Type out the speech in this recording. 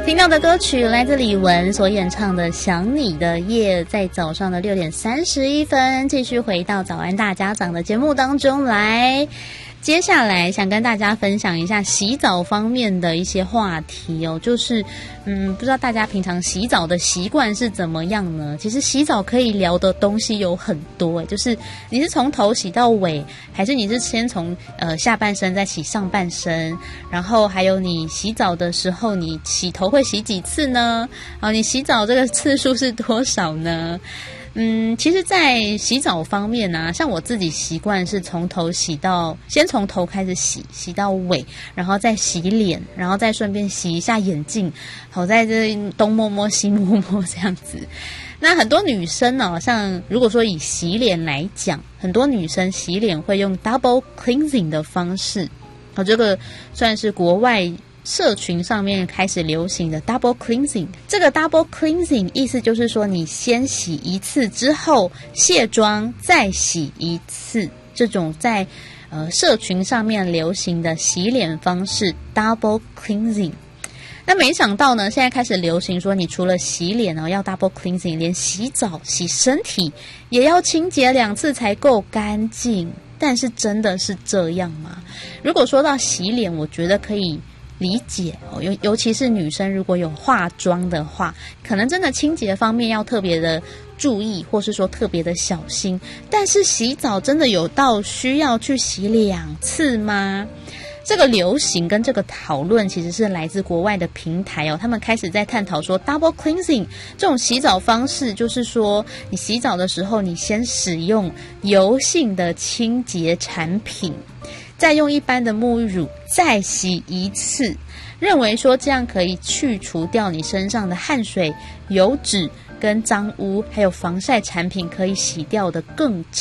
听到的歌曲来自李玟所演唱的《想你的夜》，在早上的6点31分，继续回到早安大家长的节目当中来。接下来想跟大家分享一下洗澡方面的一些话题哦，就是不知道大家平常洗澡的习惯是怎么样呢？其实洗澡可以聊的东西有很多，就是你是从头洗到尾，还是你是先从下半身再洗上半身，然后还有你洗澡的时候你洗头会洗几次呢？你洗澡这个次数是多少呢？其实在洗澡方面啊，像我自己习惯是从头洗到，先从头开始洗到尾，然后再洗脸，然后再顺便洗一下眼镜，好在这东摸摸西摸摸这样子。那很多女生呢，像如果说以洗脸来讲，很多女生洗脸会用 double cleansing 的方式，这个算是国外社群上面开始流行的 double cleansing。 这个 double cleansing 意思就是说你先洗一次之后卸妆再洗一次，这种在社群上面流行的洗脸方式 double cleansing。 那没想到呢，现在开始流行说你除了洗脸要 double cleansing， 连洗澡洗身体也要清洁2次才够干净。但是真的是这样吗？如果说到洗脸，我觉得可以理解尤其是女生如果有化妆的话，可能真的清洁方面要特别的注意，或是说特别的小心。但是洗澡真的有到需要去洗2次吗？这个流行跟这个讨论其实是来自国外的平台他们开始在探讨说 double cleansing 这种洗澡方式，就是说你洗澡的时候你先使用油性的清洁产品，再用一般的沐浴乳再洗1次，认为说这样可以去除掉你身上的汗水、油脂跟脏污，还有防晒产品可以洗掉的更